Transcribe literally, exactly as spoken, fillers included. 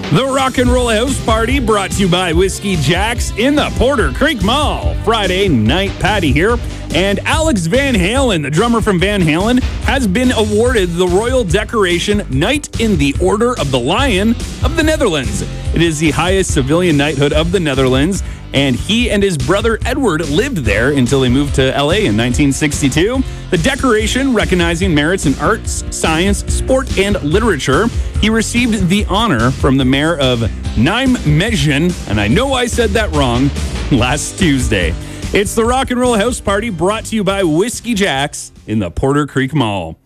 The Rock and Roll House Party brought to you by Whiskey Jack's in the Porter Creek Mall. Friday night Patty here. And Alex Van Halen, the drummer from Van Halen, has been awarded the Royal Decoration Knight in the Order of the Lion of the Netherlands. It is the highest civilian knighthood of the Netherlands, and he and his brother Edward lived there until they moved to L A in nineteen sixty-two. The decoration, recognizing merits in arts, science, sport, and literature, he received the honor from the mayor of Nijmegen, and I know I said that wrong, last Tuesday. It's the Rock and Roll House Party brought to you by Whiskey Jack's in the Porter Creek Mall.